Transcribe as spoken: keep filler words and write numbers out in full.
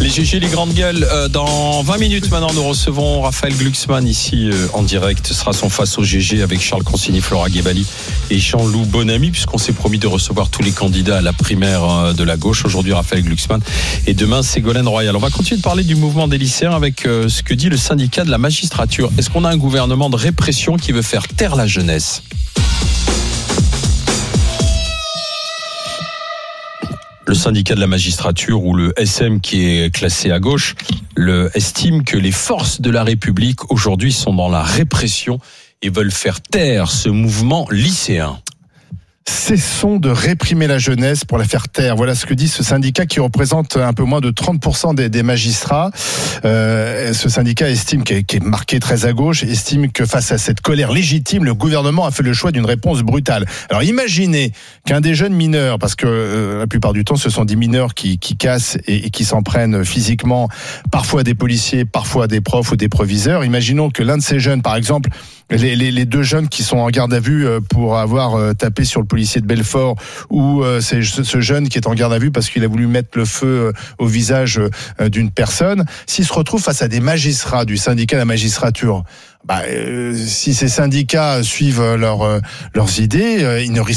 Les G G, les grandes gueules. Euh, dans vingt minutes maintenant, nous recevons Raphaël Glucksmann ici euh, en direct. Ce sera son face au G G avec Charles Consigny, Flora Guébali et Jean-Loup Bonamy, puisqu'on s'est promis de recevoir tous les candidats à la primaire euh, de la gauche. Aujourd'hui, Raphaël Glucksmann et demain, Ségolène Royal. On va continuer de parler du mouvement des lycéens avec euh, ce que dit le syndicat de la magistrature. Est-ce qu'on a un gouvernement de répression qui veut faire taire la jeunesse ? Le syndicat de la magistrature, ou le S M qui est classé à gauche, le estime que les forces de la République aujourd'hui sont dans la répression et veulent faire taire ce mouvement lycéen. Cessons de réprimer la jeunesse pour la faire taire. Voilà ce que dit ce syndicat qui représente un peu moins de trente pour cent des, des magistrats. Euh, ce syndicat estime, qui est, qui est marqué très à gauche, estime que face à cette colère légitime, le gouvernement a fait le choix d'une réponse brutale. Alors imaginez qu'un des jeunes mineurs, parce que euh, la plupart du temps ce sont des mineurs qui, qui cassent et, et qui s'en prennent physiquement, parfois à des policiers, parfois à des profs ou des proviseurs. Imaginons que l'un de ces jeunes, par exemple, Les, les, les deux jeunes qui sont en garde à vue pour avoir tapé sur le policier de Belfort, ou c'est ce jeune qui est en garde à vue parce qu'il a voulu mettre le feu au visage d'une personne, s'ils se retrouvent face à des magistrats du syndicat de la magistrature, bah, euh, si ces syndicats suivent leur, leurs idées, ils ne risquent